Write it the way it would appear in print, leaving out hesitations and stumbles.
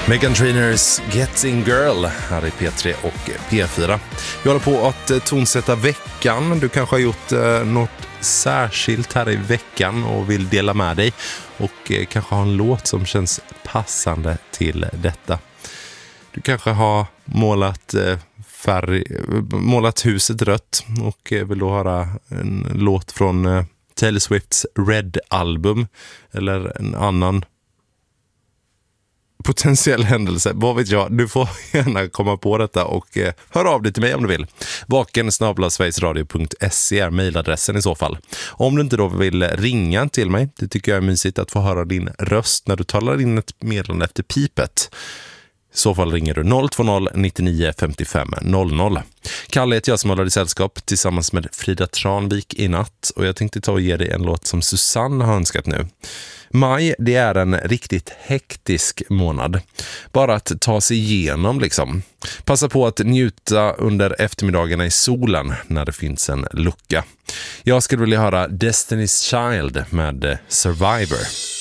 Meghan Trainors Getting Girl här i P3 och P4. Vi håller på att tonsätta veckan. Du kanske har gjort något särskilt här i veckan och vill dela med dig. Och kanske ha en låt som känns passande till detta. Du kanske har målat huset rött och vill då höra en låt från Taylor Swifts Red-album eller en annan potentiell händelse. Vad vet jag? Du får gärna komma på detta och hör av dig till mig om du vill. vaken@sverigesradio.se är mejladressen i så fall. Om du inte då vill ringa till mig, det tycker jag är mysigt att få höra din röst när du talar in ett meddelande efter pipet. I så fall ringer du 020 99 55 00. Kalle heter jag som håller i sällskap tillsammans med Frida Tranvik i natt. Och jag tänkte ta och ge dig en låt som Susanne har önskat nu. Maj, det är en riktigt hektisk månad. Bara att ta sig igenom liksom. Passa på att njuta under eftermiddagarna i solen när det finns en lucka. Jag skulle vilja höra Destiny's Child med Survivor.